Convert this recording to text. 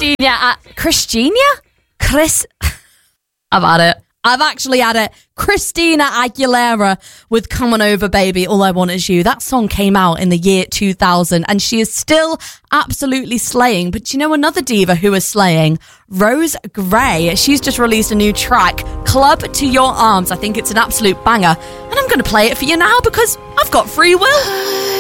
I've had it. I've actually had it. Christina Aguilera with Come On Over Baby, All I Want Is You. That song came out in the year 2000 and she is still absolutely slaying. But do you know another diva who is slaying? Rose Gray. She's just released a new track, Club to Your Arms. I think it's an absolute banger. And I'm going to play it for you now because I've got free will.